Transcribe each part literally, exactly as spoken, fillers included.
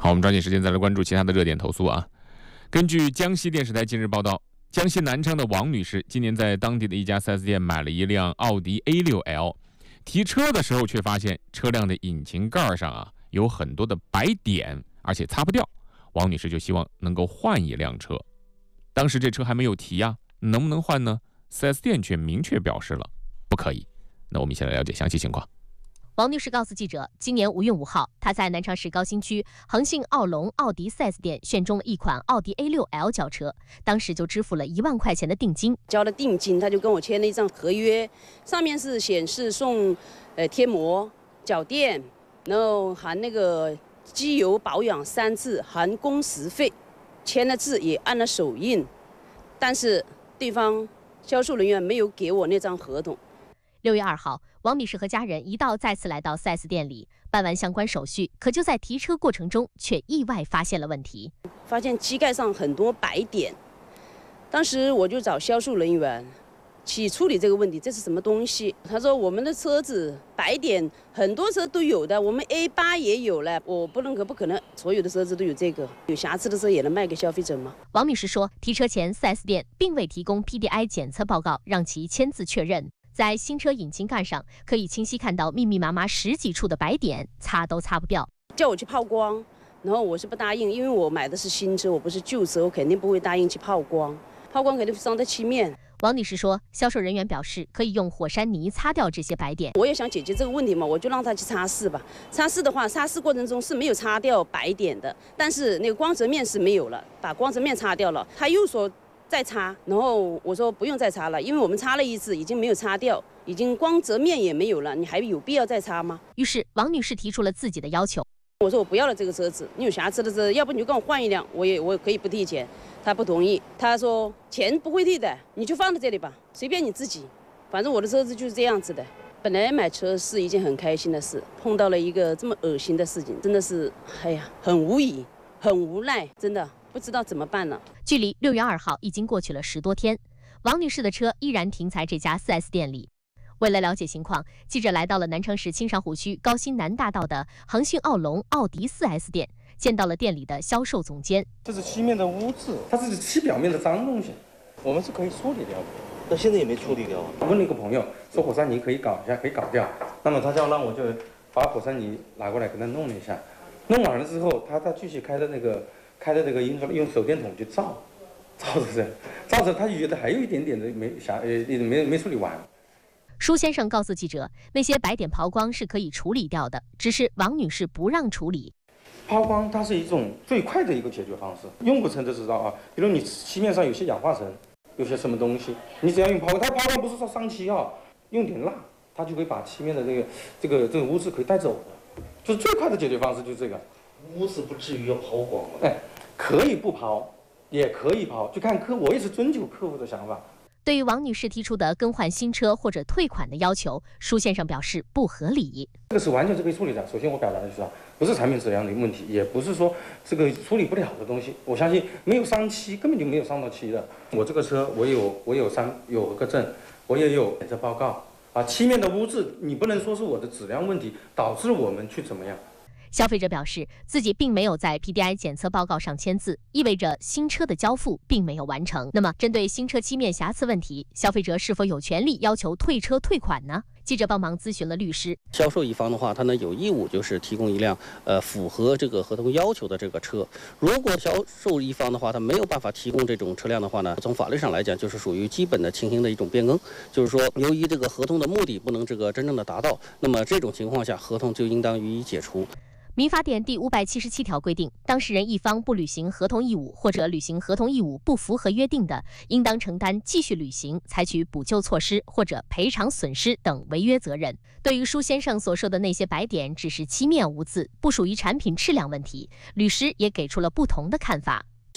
好，我们抓紧时间再来关注其他的热点投诉啊。根据江西电视台近日报道，江西南昌的王女士今年在当地的一家 四 S 店买了一辆奥迪 A 六 L， 提车的时候却发现车辆的引擎盖上啊有很多的白点，而且擦不掉。王女士就希望能够换一辆车。当时这车还没有提啊，能不能换呢？ 四 S 店却明确表示了不可以。那我们一起来了解详细情况。 王女士告诉记者，今年五月五号，她在南昌市高新区恒信奥龙奥迪 四 S 店选中了一款奥迪 A 六 L 轿车，当时就支付了一万块钱的定金。 交了定金，他就跟我签了一张合约，上面是显示送呃贴膜、脚垫，然后含那个机油保养三次，含工时费，签了字也按了手印，但是对方销售人员没有给我那张合同。 六月二号，王女士和家人一道再次来到 四 S 店里办完相关手续，可就在提车过程中却意外发现了问题， 发现机盖上很多白点。当时我就找销售人员去处理这个问题，这是什么东西？他说我们的车子白点很多车都有的，我们 A 八 也有了，我不认可，不可能所有的车子都有这个，有瑕疵的车也能卖给消费者吗？ 王女士说，提车前 四 S 店并未提供 P D I 检测报告，让其签字确认。在新车引擎盖上可以清晰看到密密麻麻十几处的白点，擦都擦不掉。 叫我去泡光，然后我是不答应，因为我买的是新车，我不是旧车，我肯定不会答应去泡光，泡光肯定伤到漆面。 王女士说，销售人员表示可以用火山泥擦掉这些白点。 我也想解决这个问题嘛，我就让他去擦拭吧。擦拭的话，擦拭过程中是没有擦掉白点的，但是那个光泽面是没有了，把光泽面擦掉了。他又说再擦，然后我说不用再擦了，因为我们擦了一次，已经没有擦掉，已经光泽面也没有了，你还有必要再擦吗？ 于是王女士提出了自己的要求。 我说我不要了这个车子，你有瑕疵的车，要不你就跟我换一辆，我也我可以不退钱。他不同意，他说钱不会退的，你就放在这里吧，随便你自己，反正我的车子就是这样子的。本来买车是一件很开心的事，碰到了一个这么恶心的事情，真的是哎呀，很无语，很无奈，真的不知道怎么办了。 距离六月二号已经过去了十多天，王女士的车依然停在这家 四 S 店里。为了了解情况，记者来到了南昌市青山湖区高新南大道的恒信奥龙奥迪 四 S 店，见到了店里的销售总监。 这是漆面的污渍，它是漆表面的脏东西，我们是可以处理掉的。 那现在也没处理掉。 我问了一个朋友，说火山泥可以搞一下，可以搞掉。那么他就让我就把火山泥拿过来给他弄了一下，弄完了之后，他再继续开的那个开的那个用用手电筒去照，照着这，照着他觉得还有一点点的没瑕呃没没处理完。 舒先生告诉记者，那些白点抛光是可以处理掉的，只是王女士不让处理。 抛光它是一种最快的一个解决方式，用不成就知道啊。比如你漆面上有些氧化层，有些什么东西，你只要用抛光，它抛光不是说伤漆啊，用点蜡，它就可以把漆面的这个这个这个污渍可以带走的，就是最快的解决方式就是这个。 污渍不至于要抛光了。 哎，可以不抛，也可以抛，就看客，我也是遵守客户的想法。 对于王女士提出的更换新车或者退款的要求，舒先生表示不合理。 这个是完全是可以处理的。首先我表达的就是啊，不是产品质量的问题，也不是说这个处理不了的东西。我相信没有伤漆，根本就没有伤到漆的。我这个车我有我有三有个证，我也有检测报告啊。漆面的污渍，你不能说是我的质量问题导致我们去怎么样。 消费者表示，自己并没有在 P D I 检测报告上签字，意味着新车的交付并没有完成。那么，针对新车漆面瑕疵问题，消费者是否有权利要求退车退款呢？记者帮忙咨询了律师。 销售一方的话，他呢有义务就是提供一辆呃符合这个合同要求的这个车。如果销售一方的话，他没有办法提供这种车辆的话呢，从法律上来讲，就是属于基本的情形的一种变更，就是说，由于这个合同的目的不能这个真正的达到，那么这种情况下，合同就应当予以解除。 民法典第五百七十七条规定，当事人一方不履行合同义务或者履行合同义务不符合约定的，应当承担继续履行、采取补救措施或者赔偿损失等违约责任。对于舒先生所说的那些白点只是漆面污渍，不属于产品质量问题，律师也给出了不同的看法。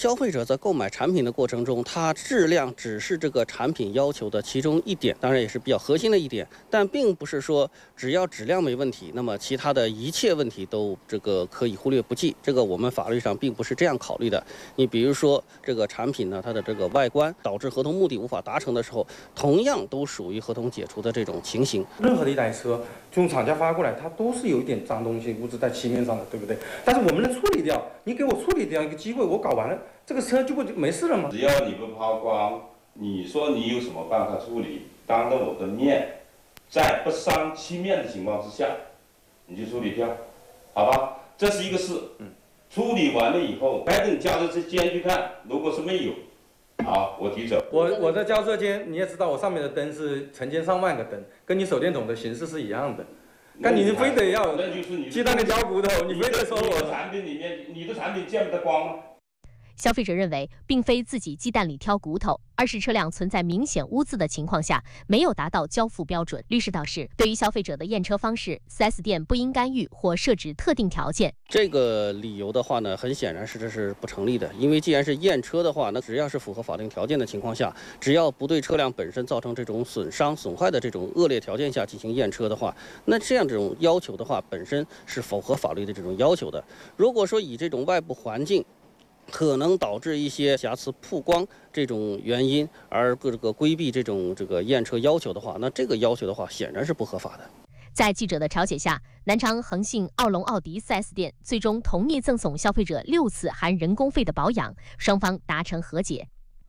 消费者在购买产品的过程中，它质量只是这个产品要求的其中一点，当然也是比较核心的一点，但并不是说只要质量没问题，那么其他的一切问题都这个可以忽略不计。这个我们法律上并不是这样考虑的。你比如说这个产品呢，它的这个外观导致合同目的无法达成的时候，同样都属于合同解除的这种情形。 任何的一台车从厂家发过来，它都是有一点脏东西污渍在漆面上的，对不对？但是我们能处理掉，你给我处理掉一个机会，我搞完了，这个车就不就没事了吗？ 只要你不抛光，你说你有什么办法处理？当着我的面，在不伤漆面的情况之下，你就处理掉，好吧？这是一个事。嗯。处理完了以后，还等交车间去看，如果是没有，好，我提走。 我我在交车间，你也知道，我上面的灯是成千上万个灯，跟你手电筒的形式是一样的。但你非得要鸡蛋跟焦骨头，你非得说我产品里面，你的产品见不得光吗？ 消费者认为，并非自己鸡蛋里挑骨头，而是车辆存在明显污渍的情况下，没有达到交付标准。律师表示，对于消费者的验车方式 ，四 S 店不应干预或设置特定条件。 这个理由的话呢，很显然是这是不成立的，因为既然是验车的话，那只要是符合法定条件的情况下，只要不对车辆本身造成这种损伤、损坏的这种恶劣条件下进行验车的话，那这样这种要求的话，本身是符合法律的这种要求的。如果说以这种外部环境可能导致一些瑕疵曝光这种原因，而这个规避这种这个验车要求的话，那这个要求的话显然是不合法的。 在记者的调解下，南昌恒信奥龙奥迪 四 S 店最终同意赠送消费者六次含人工费的保养，双方达成和解。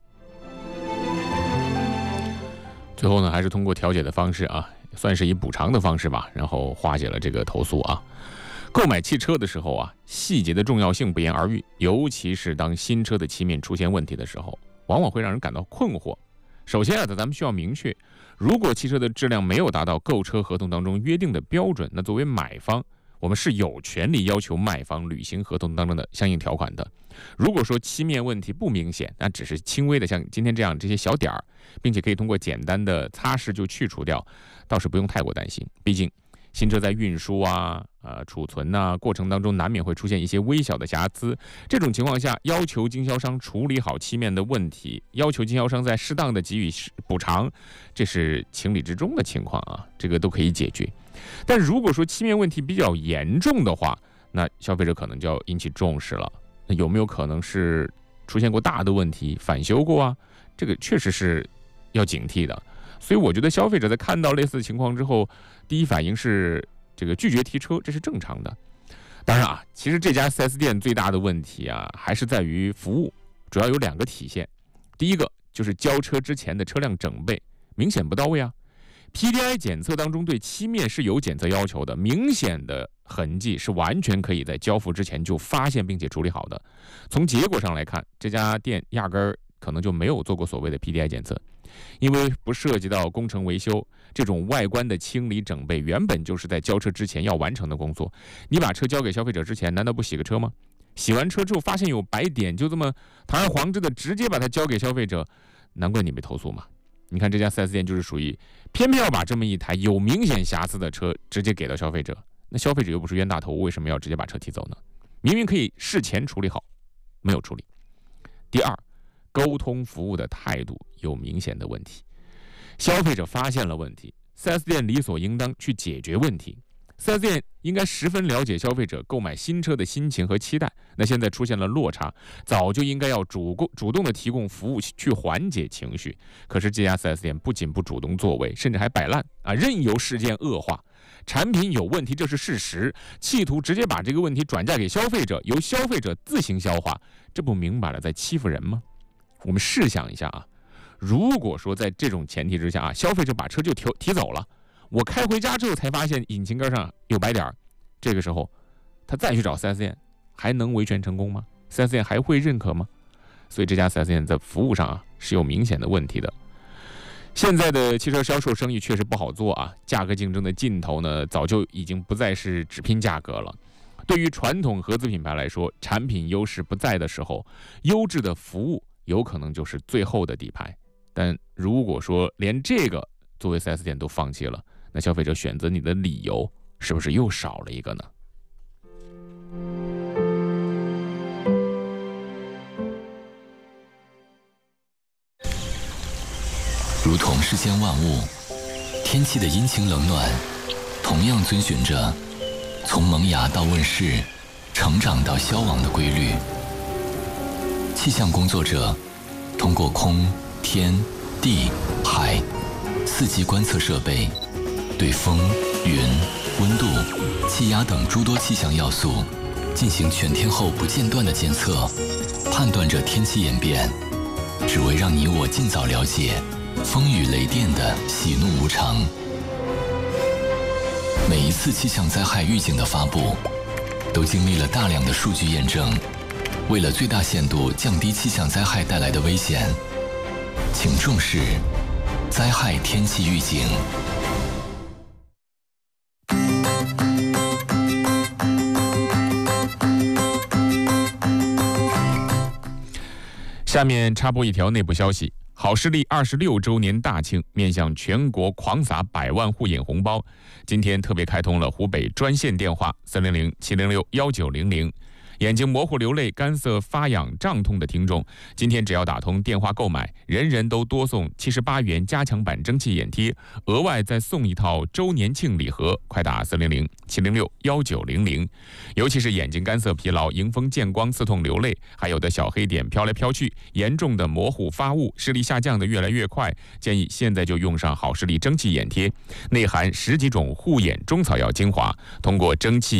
最后呢，还是通过调解的方式啊，算是以补偿的方式吧，然后化解了这个投诉啊。购买汽车的时候啊，细节的重要性不言而喻，尤其是当新车的漆面出现问题的时候，往往会让人感到困惑。首先啊，咱们需要明确，如果汽车的质量没有达到购车合同当中约定的标准，那作为买方，我们是有权利要求卖方履行合同当中的相应条款的。如果说漆面问题不明显，那只是轻微的，像今天这样这些小点儿，并且可以通过简单的擦拭就去除掉，倒是不用太过担心。毕竟新车在运输啊、呃储存呐、啊、过程当中，难免会出现一些微小的瑕疵。这种情况下，要求经销商处理好漆面的问题，要求经销商在适当的给予补偿，这是情理之中的情况啊，这个都可以解决。但如果说漆面问题比较严重的话，那消费者可能就要引起重视了。那有没有可能是出现过大的问题，返修过啊？这个确实是要警惕的。所以我觉得消费者在看到类似的情况之后，第一反应是这个拒绝提车，这是正常的。当然啊，其实这家 四 S 店最大的问题啊，还是在于服务，主要有两个体现。第一个就是交车之前的车辆整备明显不到位啊。P D I 检测当中对漆面是有检测要求的，明显的痕迹是完全可以在交付之前就发现并且处理好的。从结果上来看，这家店压根儿可能就没有做过所谓的 P D I 检测。因为不涉及到工程维修，这种外观的清理整备原本就是在交车之前要完成的工作。你把车交给消费者之前，难道不洗个车吗？洗完车之后发现有白点，就这么堂而皇之的直接把它交给消费者，难怪你没投诉嘛。你看这家 四 S 店就是属于偏偏要把这么一台有明显瑕疵的车直接给到消费者，那消费者又不是冤大头，为什么要直接把车提走呢？明明可以事前处理好，没有处理。第二，沟通服务的态度有明显的问题。消费者发现了问题， 四 S 店理所应当去解决问题。四 S 店应该十分了解消费者购买新车的心情和期待，那现在出现了落差，早就应该要主主动的提供服务去缓解情绪。可是这家 四 S 店不仅不主动作为，甚至还摆烂啊，任由事件恶化。产品有问题这是事实，企图直接把这个问题转嫁给消费者，由消费者自行消化，这不明摆了在欺负人吗？我们试想一下啊，如果说在这种前提之下啊，消费者把车就提提走了，我开回家之后才发现引擎盖上有白点，这个时候他再去找 四 S 店，还能维权成功吗？ 四 S 店还会认可吗？所以这家 四 S 店在服务上啊是有明显的问题的。现在的汽车销售生意确实不好做啊，价格竞争的尽头呢，早就已经不再是只拼价格了。对于传统合资品牌来说，产品优势不在的时候，优质的服务有可能就是最后的底牌。但如果说连这个作为 四 S 店都放弃了，那消费者选择你的理由是不是又少了一个呢？ 如同世间万物，天气的阴晴冷暖，同样遵循着从萌芽到问世、成长到消亡的规律。气象工作者通过空、天、地、海四级观测设备，对风、云、温度、气压等诸多气象要素进行全天候不间断的监测，判断着天气演变，只为让你我尽早了解风雨雷电的喜怒无常。每一次气象灾害预警的发布，都经历了大量的数据验证。为了最大限度降低气象灾害带来的危险，请重视灾害天气预警。 下面插播一条内部消息：好视力二十六周年大庆，面向全国狂撒百万护眼红包。今天特别开通了湖北专线电话三零零七零六幺九零零。眼睛模糊、流泪、干涩、发痒、胀痛的听众，今天只要打通电话购买，人人都多送七十八元加强版蒸汽眼贴，额外再送一套周年庆礼盒。快打三零零七零六幺九零零。尤其是眼睛干涩、疲劳、迎风见光、刺痛、流泪，还有的小黑点飘来飘去，严重的模糊、发雾、视力下降的越来越快，建议现在就用上好视力蒸汽眼贴，内含十几种护眼中草药精华，通过蒸汽